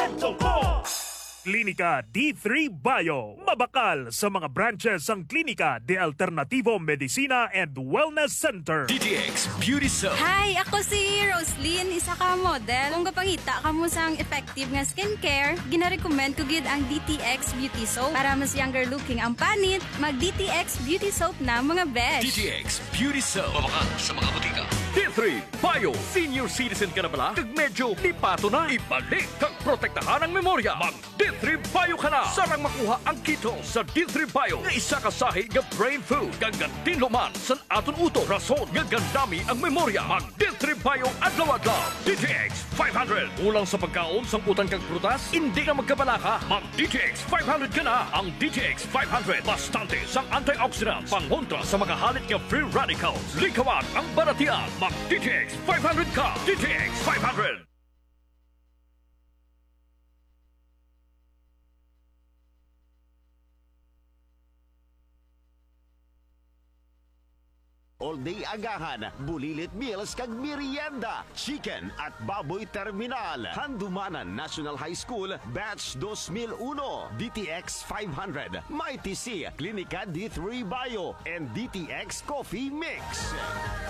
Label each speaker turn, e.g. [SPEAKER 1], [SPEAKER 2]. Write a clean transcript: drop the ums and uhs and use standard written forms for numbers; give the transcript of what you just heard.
[SPEAKER 1] Klinika D3 Bio. Mabakal sa mga branches ang Klinika de Alternativo Medicina and Wellness Center.
[SPEAKER 2] DTX Beauty Soap.
[SPEAKER 3] Hi, ako si Roslyn, isa ka model. Kung kapangita ka mo sang effective nga skincare, gina-recommend ko gid ang DTX Beauty Soap. Para mas younger looking ang panit, mag DTX Beauty Soap na mga besh.
[SPEAKER 2] DTX Beauty Soap. Mabakal sa mga butika.
[SPEAKER 4] D3 Bio. Senior citizen ka na bala? Kag medyo lipato na. Ibalik kag protektahan ang memorya. Mag D3 Bio ka na. Sarang makuha ang keto sa D3 Bio. Nga isa ka sahi nga brain food. Gagantin luman sa aton uto. Rason nga gandami ang memorya. Mag D3 Bio adlaw-adlaw. DTX 500. Ulang sa pagkaon, samputan kag prutas, hindi ka magkabalaka. Mag DTX 500 ka na. Ang DTX 500. Bastante sang antioxidant. Pangontra sa mga halit nga free radicals. Likawan ang baratian. Mag DTX 500 ka. DTX 500.
[SPEAKER 5] All-day agahan, bulilit meals kag merienda, chicken at baboy terminal. Handumanan National High School, Batch 2001, DTX 500, Mighty C, Klinika D3 Bio, and DTX Coffee Mix.